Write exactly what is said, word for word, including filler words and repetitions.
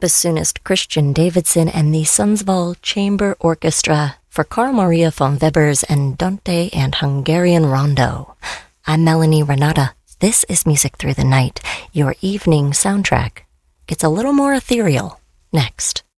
bassoonist Christian Davidson and the Sundsvall Chamber Orchestra for Carl Maria von Weber's Andante and Hungarian Rondo. I'm Melanie Renata. This is Music Through the Night, your evening soundtrack. It's a little more ethereal next.